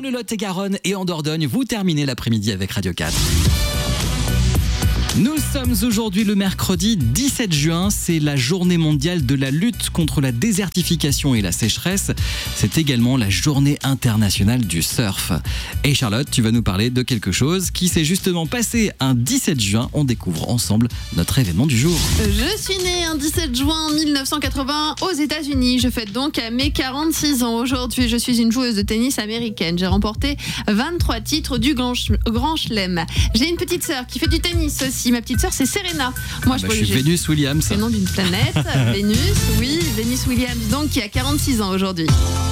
le Lot-et-Garonne et en Dordogne. Vous terminez l'après-midi avec Radio 4. Nous sommes aujourd'hui le mercredi 17 juin, c'est la journée mondiale de la lutte contre la désertification et la sécheresse. C'est également la journée internationale du surf. Et Charlotte, tu vas nous parler de quelque chose qui s'est justement passé un 17 juin. On découvre ensemble notre événement du jour. Je suis née un 17 juin 1980 aux États-Unis. Je fête donc mes 46 ans. Aujourd'hui, je suis une joueuse de tennis américaine. J'ai remporté 23 titres du Grand Chelem. J'ai une petite sœur qui fait du tennis aussi. Ma petite sœur, c'est Serena. Moi, je suis Venus Williams. C'est le nom d'une planète. Vénus Williams, donc qui a 46 ans aujourd'hui.